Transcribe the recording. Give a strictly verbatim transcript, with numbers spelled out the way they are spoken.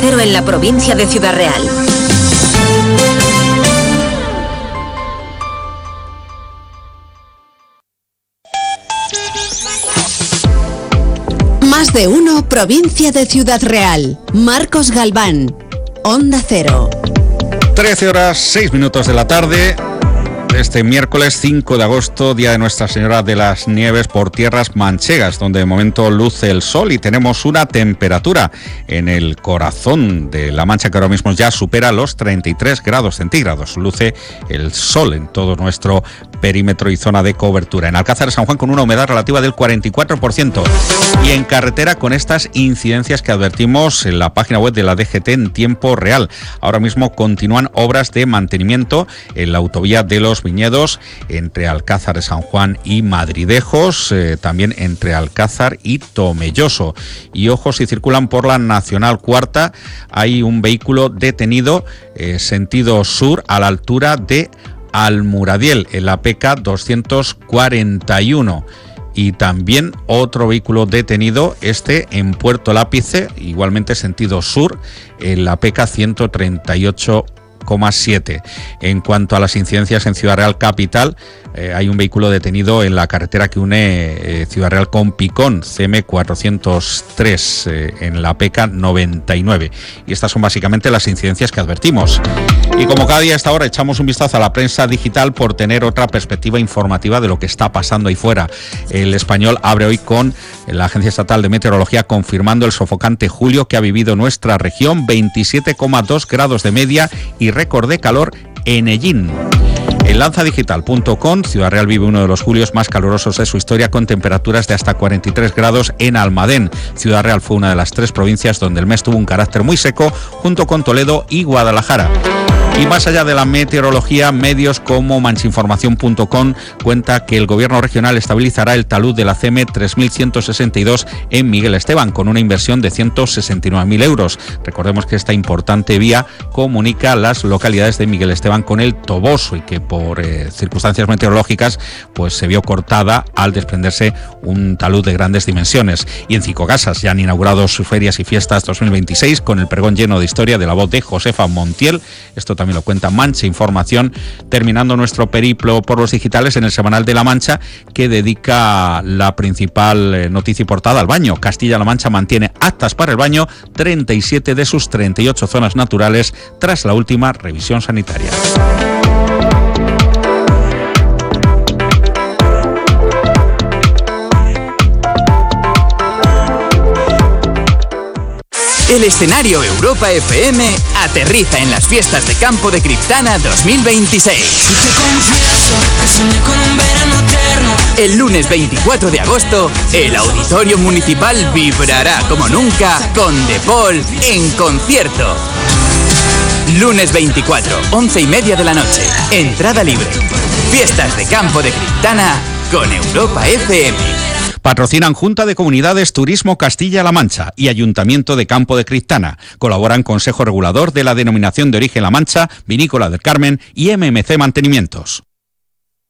Cero en la provincia de Ciudad Real. Más de uno, provincia de Ciudad Real. Marcos Galván, Onda Cero. trece horas, seis minutos de la tarde. Este miércoles cinco de agosto, día de Nuestra Señora de las Nieves por tierras manchegas, donde de momento luce el sol y tenemos una temperatura en el corazón de La Mancha que ahora mismo ya supera los treinta y tres grados centígrados. Luce el sol en todo nuestro perímetro y zona de cobertura. En Alcázar de San Juan con una humedad relativa del cuarenta y cuatro por ciento y en carretera con estas incidencias que advertimos en la página web de la D G T en tiempo real. Ahora mismo continúan obras de mantenimiento en la autovía de los Viñedos entre Alcázar de San Juan y Madridejos, eh, también entre Alcázar y Tomelloso. Y ojo, si circulan por la Nacional Cuarta, hay un vehículo detenido eh, sentido sur a la altura de Almuradiel, en la P K doscientos cuarenta y uno. Y también otro vehículo detenido, este en Puerto Lápice, igualmente sentido sur, en la P K ciento treinta y ocho coma siete. En cuanto a las incidencias en Ciudad Real Capital, eh, hay un vehículo detenido en la carretera que une eh, Ciudad Real con Picón, C M cuatrocientos tres, eh, en la P K noventa y nueve. Y estas son básicamente las incidencias que advertimos. Y como cada día a esta hora echamos un vistazo a la prensa digital por tener otra perspectiva informativa de lo que está pasando ahí fuera. El Español abre hoy con la Agencia Estatal de Meteorología confirmando el sofocante julio que ha vivido nuestra región, veintisiete coma dos grados de media y récord de calor en Ellín. En lanza digital punto com, Ciudad Real vive uno de los julios más calurosos de su historia con temperaturas de hasta cuarenta y tres grados en Almadén. Ciudad Real fue una de las tres provincias donde el mes tuvo un carácter muy seco junto con Toledo y Guadalajara. Y más allá de la meteorología, medios como manchinformación punto com cuenta que el gobierno regional estabilizará el talud de la C M tres mil ciento sesenta y dos en Miguel Esteban con una inversión de ciento sesenta y nueve mil euros. Recordemos que esta importante vía comunica las localidades de Miguel Esteban con el Toboso y que por eh, circunstancias meteorológicas pues se vio cortada al desprenderse un talud de grandes dimensiones. Y en Cicocasas ya han inaugurado sus ferias y fiestas dos mil veintiséis con el pregón lleno de historia de la voz de Josefa Montiel. Esto también lo cuenta Mancha Información, terminando nuestro periplo por los digitales en el Semanal de La Mancha, que dedica la principal noticia y portada al baño. Castilla-La Mancha mantiene aptas para el baño treinta y siete de sus treinta y ocho zonas naturales tras la última revisión sanitaria. El escenario Europa F M aterriza en las fiestas de campo de Criptana dos mil veintiséis. El lunes veinticuatro de agosto, el Auditorio Municipal vibrará como nunca con The Paul en concierto. Lunes veinticuatro, once y media de la noche. Entrada libre. Fiestas de campo de Criptana con Europa F M. Patrocinan Junta de Comunidades Turismo Castilla-La Mancha y Ayuntamiento de Campo de Criptana. Colaboran Consejo Regulador de la Denominación de Origen La Mancha, Vinícola del Carmen y M M C Mantenimientos.